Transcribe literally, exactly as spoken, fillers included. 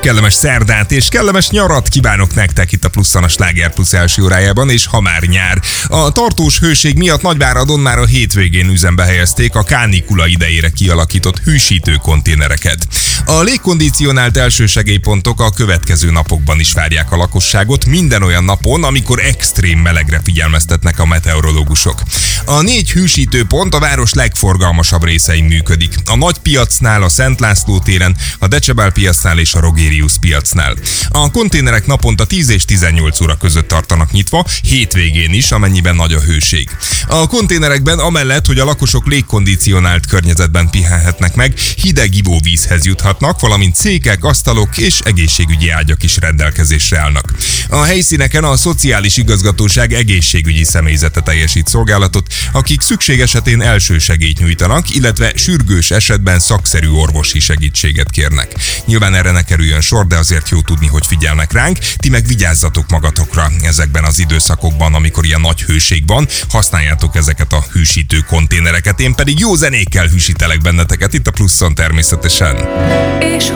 Kellemes szerdát és kellemes nyarat kívánok nektek itt a Pluszon, a Sláger Plusz első órájában, és ha már nyár. A tartós hőség miatt Nagyváradon már a hétvégén üzembe helyezték a kánikula idejére kialakított hűsítő konténereket. A légkondicionált elsősegélypontok a következő napokban is várják a lakosságot, minden olyan napon, amikor extrém melegre figyelmeztetnek a meteorológusok. A négy hűsítőpont a város legforgalmasabb részein működik. A Nagypiacnál, a Szent László téren, a Decebel piacnál és a Rogérius piacnál. A konténerek naponta tíz és tizennyolc óra között tartanak nyitva, hétvégén is, amennyiben nagy a hőség. A konténerekben amellett, hogy a lakosok légkondicionált környezetben pihenhetnek meg, hideg ivóvízhez juthatnak, valamint székek, asztalok és egészségügyi ágyak is rendelkezésre állnak. A helyszíneken a Szociális Igazgatóság egészségügyi személyzete teljesít szolgálatot, akik szükség esetén elsősegélyt nyújtanak, illetve sürgős esetben szakszerű orvosi segítséget kérnek. Nyilván erre ne kerüljön sor, de azért jó tudni, hogy figyelnek ránk. Ti meg vigyázzatok magatokra ezekben az időszakokban, amikor ilyen nagy hőség van, használjátok ezeket a hűsítő konténereket, én pedig jó zenékkel hűsítelek benneteket itt a Pluszon természetesen. És